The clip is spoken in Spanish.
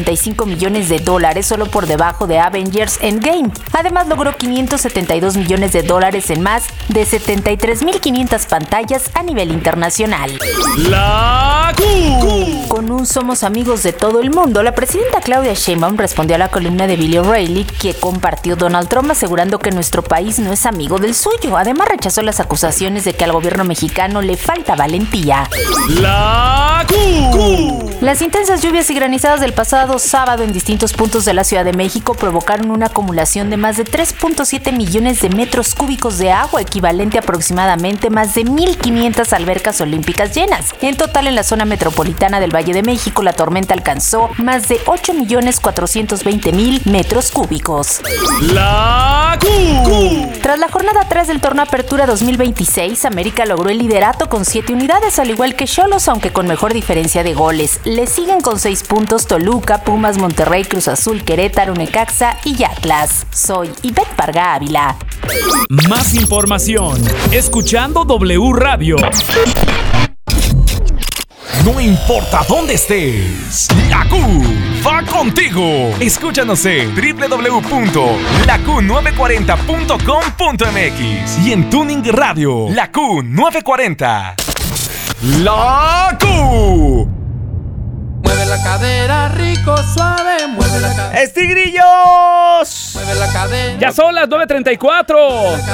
$35 millones solo por debajo de Avengers Endgame. Además logró $572 millones en más de 73.500 pantallas a nivel internacional. La Q. Con un Somos Amigos de todo el mundo, la presidenta Claudia Sheinbaum respondió a la columna de Bill O'Reilly que compartió Donald Trump, asegurando que nuestro país no es amigo del suyo. Además rechazó las acusaciones de que al gobierno mexicano le falta valentía. La Q. Las intensas lluvias y granizadas del pasado sábado en distintos puntos de la Ciudad de México provocaron una acumulación de más de 3.7 millones de metros cúbicos de agua, equivalente a aproximadamente más de 1.500 albercas olímpicas llenas. En total, en la zona metropolitana del Valle de México, la tormenta alcanzó más de 8.420.000 metros cúbicos. La Q. Tras la jornada 3 del torneo Apertura 2026, América logró el liderato con 7 unidades, al igual que Xolos, aunque con mejor diferencia de goles. Le siguen con 6 puntos Toluca, Pumas, Monterrey, Cruz Azul, Querétaro, Necaxa y Atlas. Soy Ivette Parga Ávila. Más información escuchando W Radio. No importa dónde estés, la Q va contigo. Escúchanos en www.laq940.com.mx y en Tuning Radio, la Q940. La Q. Mueve la cadera, rico, suave, mueve la cadera. ¡Estigrillos! Mueve la cadera. Ya son las 9:34.